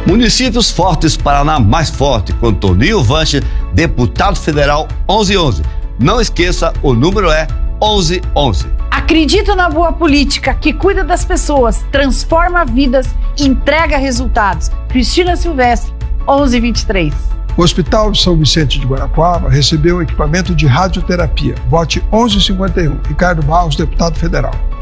Municípios fortes, Paraná mais forte, com Toninho Vanche, deputado federal 1111. Não esqueça, o número é 1111. Acredito na boa política que cuida das pessoas, transforma vidas, entrega resultados. Cristina Silvestre, 1123. O Hospital de São Vicente de Guarapuava recebeu equipamento de radioterapia. Vote 1151. Ricardo Barros, deputado federal.